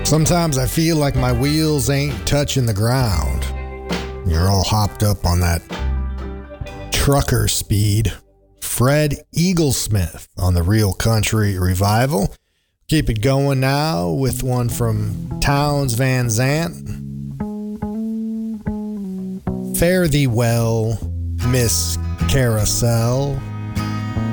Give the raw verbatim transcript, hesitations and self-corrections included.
Sometimes I feel like my wheels ain't touching the ground. You're all hopped up on that trucker speed. Fred Eaglesmith on the Real Country Revival. Keep it going now with one from Townes Van Zandt. Fare thee well, Miss Carousel.